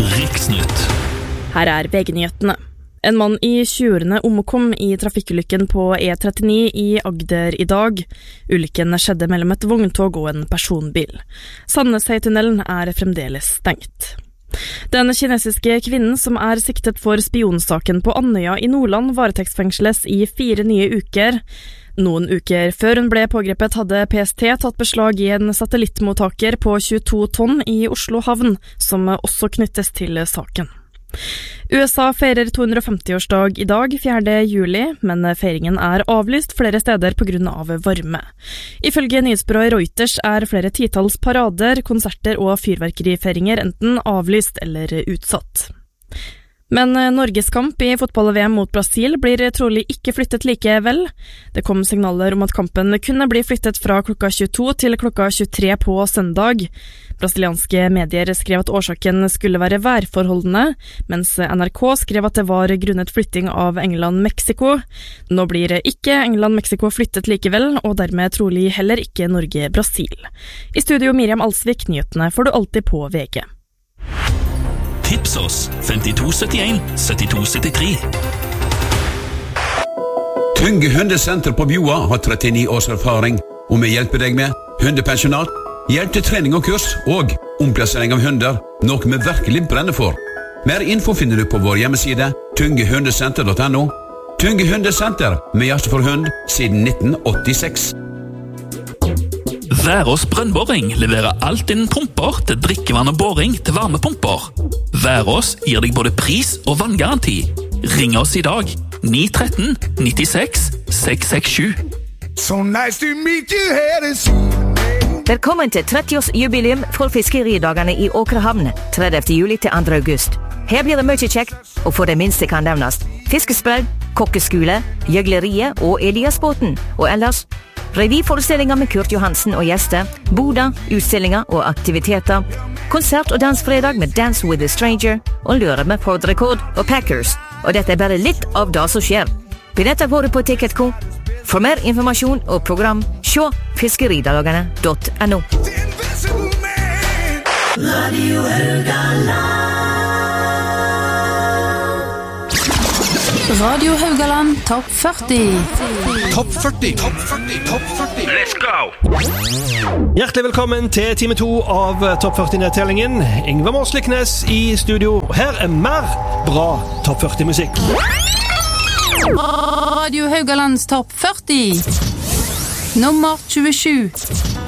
Riksnytt. Her VG-nyhetene. En mann I 20-årene omkom I trafikkulykken på E39 I Agder I dag. Ulykken skjedde mellom et vogntog og en personbil. Sandneshøytunnelen fremdeles stengt. Den kinesiske kvinnen som siktet for spionsaken på Andøya I Nordland varetektsfengsles I 4 nye uker. Noen uker før hun ble pågrepet hadde PST tatt beslag I en satellittmottaker på 22 tonn I Oslo havn, som også knyttes til saken. USA feirer 250-årsdag I dag, 4. juli, men feiringen avlyst flere steder på grunn av varme. Ifølge nyhetsbyrået Reuters flere titalls parader, konserter og fyrverkerifeiringer enten avlyst eller utsatt. Men Norges kamp I fotball-VM mot Brasil blir trolig ikke flyttet likevel. Det kom signaler om at kampen kunne bli flyttet fra klokka 22 til klokka 23 på søndag. Brasilianske medier skrev at årsaken skulle være værforholdene, mens NRK skrev at det var grunnet flytting av England-Mexico. Nå blir ikke England-Mexico flyttet likevel, og dermed trolig heller ikke Norge-Brasil. I studio Miriam Alsvik, nyhetene får du alltid på VG. Tips oss 5271 7273. Tunge hundesenter på Bjoa har 39 års erfaring, og vi hjelper deg med hundepensjonat, hjelp til trening og kurs, og omplassering av hunder, noe vi virkelig brenner for. Mer info finner du på vår hjemmeside, tungehundesenter.no. Tunge hundesenter, med hjerte for hund, siden 1986. Værås brønnboring leverer alt innen pumper til drikkevann og boring til varmepumper. Værås gir deg både pris og vanngaranti. Ring oss I dag, 913 96 667. So nice to meet you here this evening. Velkommen til 30-årsjubileum for fiskeridagene I Åkrehamn, 30. juli til 2. august. Her blir det mye kjekt, og for det minste kan nevnes fiskesprell, kokkeskole, gjøgleriet og Eliasbåten, og ellers revyforestillinger med Kurt Johansen og gjester, boda, utstillinger og aktiviteter, konsert og dansfredag med Dance with a Stranger, og lørdag med Ford Record og Packers. Og dette bare litt av det som skjer. Billetter våre på Ticketco. For mer informasjon og program, se fiskeridagene.no. Radio Haugaland. Radio Haugaland Topp 40. Topp 40. Topp 40. Topp 40. Let's go! Hjertelig velkommen til time 2 av Topp 40-nedtellingen. Yngve Morsliknes I studio. Her mer bra Topp 40-musikk. Radio Haugalands Topp 40. Nummer 27.